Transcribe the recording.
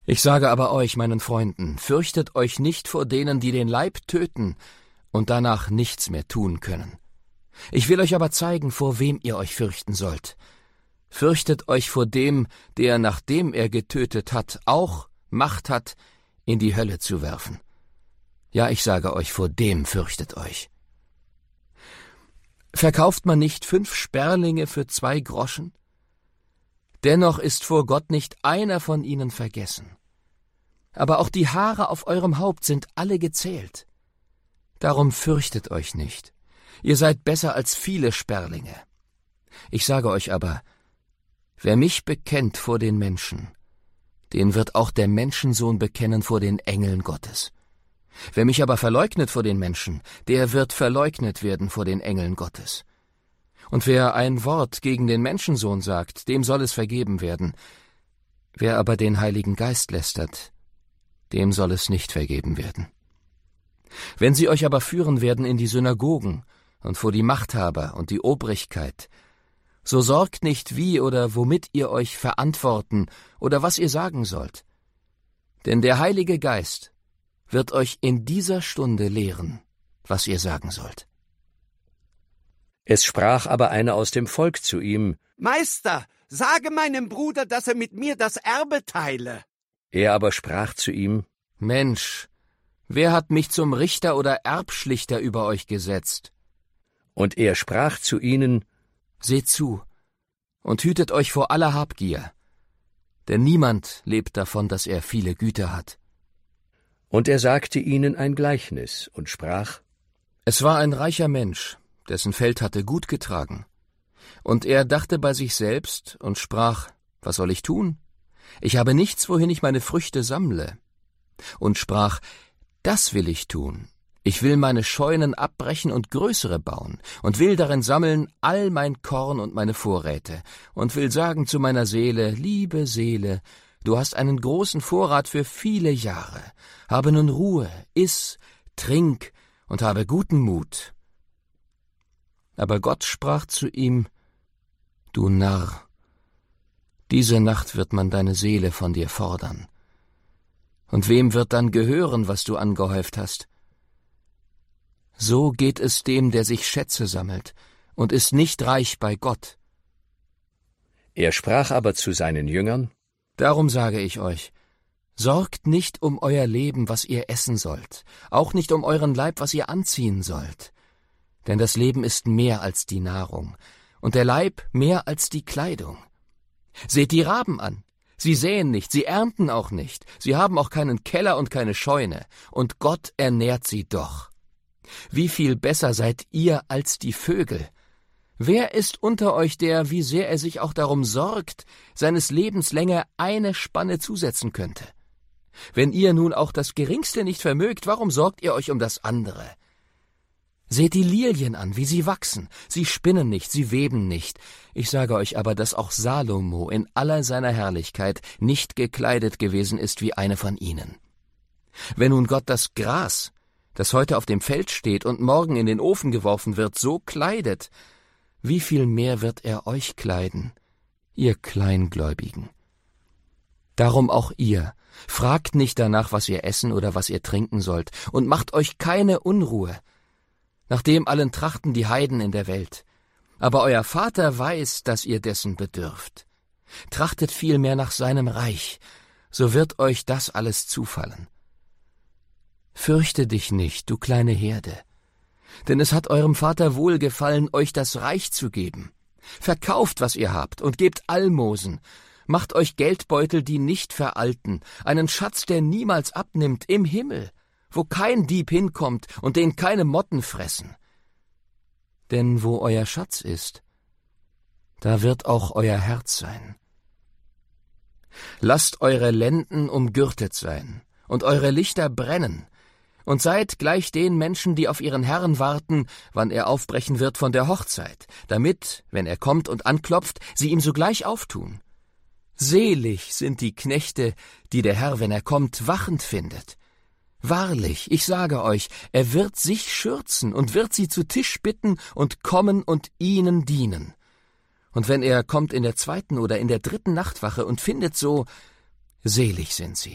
Ich sage aber euch, meinen Freunden, fürchtet euch nicht vor denen, die den Leib töten und danach nichts mehr tun können. Ich will euch aber zeigen, vor wem ihr euch fürchten sollt. Fürchtet euch vor dem, der, nachdem er getötet hat, auch Macht hat, in die Hölle zu werfen. Ja, ich sage euch, vor dem fürchtet euch. Verkauft man nicht 5 Sperlinge für 2 Groschen? Dennoch ist vor Gott nicht einer von ihnen vergessen. Aber auch die Haare auf eurem Haupt sind alle gezählt. Darum fürchtet euch nicht. Ihr seid besser als viele Sperlinge. Ich sage euch aber, wer mich bekennt vor den Menschen, den wird auch der Menschensohn bekennen vor den Engeln Gottes. Wer mich aber verleugnet vor den Menschen, der wird verleugnet werden vor den Engeln Gottes. Und wer ein Wort gegen den Menschensohn sagt, dem soll es vergeben werden. Wer aber den Heiligen Geist lästert, dem soll es nicht vergeben werden. Wenn sie euch aber führen werden in die Synagogen und vor die Machthaber und die Obrigkeit, so sorgt nicht, wie oder womit ihr euch verantworten oder was ihr sagen sollt. Denn der Heilige Geist wird euch in dieser Stunde lehren, was ihr sagen sollt. Es sprach aber einer aus dem Volk zu ihm: Meister, sage meinem Bruder, dass er mit mir das Erbe teile. Er aber sprach zu ihm: Mensch, wer hat mich zum Richter oder Erbschlichter über euch gesetzt? Und er sprach zu ihnen: Seht zu und hütet euch vor aller Habgier, denn niemand lebt davon, dass er viele Güter hat. Und er sagte ihnen ein Gleichnis und sprach: Es war ein reicher Mensch, dessen Feld hatte gut getragen. Und er dachte bei sich selbst und sprach: Was soll ich tun? Ich habe nichts, wohin ich meine Früchte sammle. Und sprach: Das will ich tun. Ich will meine Scheunen abbrechen und größere bauen und will darin sammeln all mein Korn und meine Vorräte und will sagen zu meiner Seele: Liebe Seele, du hast einen großen Vorrat für viele Jahre. Habe nun Ruhe, iss, trink und habe guten Mut. Aber Gott sprach zu ihm: Du Narr, diese Nacht wird man deine Seele von dir fordern. Und wem wird dann gehören, was du angehäuft hast? So geht es dem, der sich Schätze sammelt und ist nicht reich bei Gott. Er sprach aber zu seinen Jüngern: Darum sage ich euch, sorgt nicht um euer Leben, was ihr essen sollt, auch nicht um euren Leib, was ihr anziehen sollt. Denn das Leben ist mehr als die Nahrung und der Leib mehr als die Kleidung. Seht die Raben an. Sie säen nicht, sie ernten auch nicht, sie haben auch keinen Keller und keine Scheune, und Gott ernährt sie doch. Wie viel besser seid ihr als die Vögel? Wer ist unter euch der, wie sehr er sich auch darum sorgt, seines Lebens Länge eine Spanne zusetzen könnte? Wenn ihr nun auch das Geringste nicht vermögt, warum sorgt ihr euch um das andere? Seht die Lilien an, wie sie wachsen. Sie spinnen nicht, sie weben nicht. Ich sage euch aber, dass auch Salomo in aller seiner Herrlichkeit nicht gekleidet gewesen ist wie eine von ihnen. Wenn nun Gott das Gras, das heute auf dem Feld steht und morgen in den Ofen geworfen wird, so kleidet, wie viel mehr wird er euch kleiden, ihr Kleingläubigen? Darum auch ihr, fragt nicht danach, was ihr essen oder was ihr trinken sollt, und macht euch keine Unruhe. Nach dem allen trachten die Heiden in der Welt. Aber euer Vater weiß, dass ihr dessen bedürft. Trachtet vielmehr nach seinem Reich, so wird euch das alles zufallen. Fürchte dich nicht, du kleine Herde, denn es hat eurem Vater wohlgefallen, euch das Reich zu geben. Verkauft, was ihr habt, und gebt Almosen. Macht euch Geldbeutel, die nicht veralten, einen Schatz, der niemals abnimmt, im Himmel, wo kein Dieb hinkommt und den keine Motten fressen. Denn wo euer Schatz ist, da wird auch euer Herz sein. Lasst eure Lenden umgürtet sein und eure Lichter brennen, und seid gleich den Menschen, die auf ihren Herrn warten, wann er aufbrechen wird von der Hochzeit, damit, wenn er kommt und anklopft, sie ihm sogleich auftun. Selig sind die Knechte, die der Herr, wenn er kommt, wachend findet. Wahrlich, ich sage euch, er wird sich schürzen und wird sie zu Tisch bitten und kommen und ihnen dienen. Und wenn er kommt in der 2. oder in der 3. Nachtwache und findet so, selig sind sie.